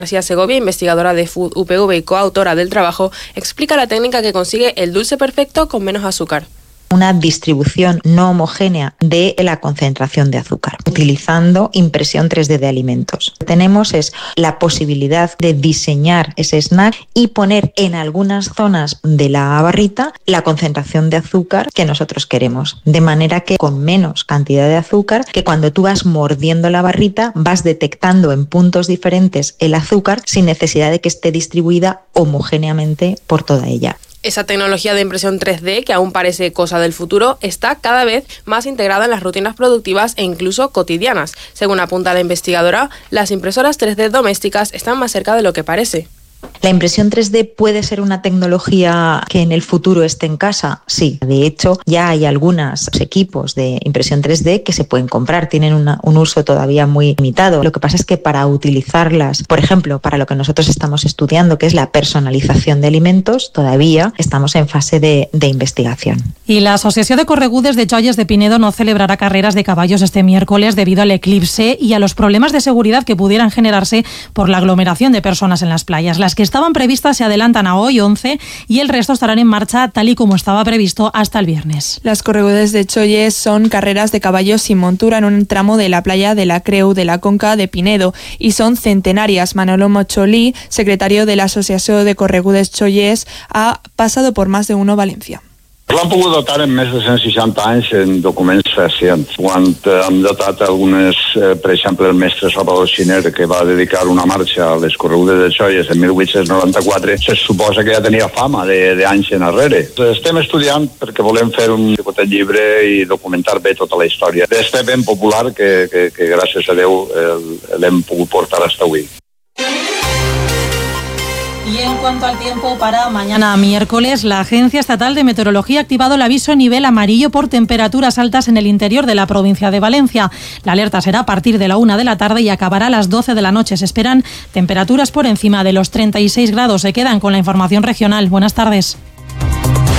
García Segovia, investigadora de Food UPV y coautora del trabajo, explica la técnica que consigue el dulce perfecto con menos azúcar. Una distribución no homogénea de la concentración de azúcar, utilizando impresión 3D de alimentos. Lo que tenemos es la posibilidad de diseñar ese snack y poner en algunas zonas de la barrita la concentración de azúcar que nosotros queremos, de manera que con menos cantidad de azúcar, que cuando tú vas mordiendo la barrita vas detectando en puntos diferentes el azúcar sin necesidad de que esté distribuida homogéneamente por toda ella. Esa tecnología de impresión 3D, que aún parece cosa del futuro, está cada vez más integrada en las rutinas productivas e incluso cotidianas. Según apunta la investigadora, las impresoras 3D domésticas están más cerca de lo que parece. ¿La impresión 3D puede ser una tecnología que en el futuro esté en casa? Sí. De hecho, ya hay algunos equipos de impresión 3D que se pueden comprar. Tienen un uso todavía muy limitado. Lo que pasa es que para utilizarlas, por ejemplo, para lo que nosotros estamos estudiando, que es la personalización de alimentos, todavía estamos en fase de investigación. Y la Asociación de Corregudes de Cholles de Pinedo no celebrará carreras de caballos este miércoles debido al eclipse y a los problemas de seguridad que pudieran generarse por la aglomeración de personas en las playas. Las que estaban previstas se adelantan a hoy, 11, y el resto estarán en marcha tal y como estaba previsto hasta el viernes. Las corregudes de Cholles son carreras de caballos sin montura en un tramo de la playa de la Creu de la Conca de Pinedo y son centenarias. Manolo Mocholí, secretario de la Asociación de Corregudes Cholles, ha pasado por más de uno Valencia. L'han pogut datar en més de 160 anys en documents recents. Quan hem datat algunes, per exemple, el mestre Salvador Xiner, que va dedicar una marxa a les corregudes de Cholles en 1894, se suposa que ja tenia fama d'anys enrere. Estem estudiant perquè volem fer un petit llibre i documentar bé tota la història d'este ben popular que gràcies a Déu l'hem pogut portar hasta avui. Y en cuanto al tiempo para mañana miércoles, la Agencia Estatal de Meteorología ha activado el aviso nivel amarillo por temperaturas altas en el interior de la provincia de Valencia. La alerta será a partir de la 1 de la tarde y acabará a las 12 de la noche. Se esperan temperaturas por encima de los 36 grados. Se quedan con la información regional. Buenas tardes.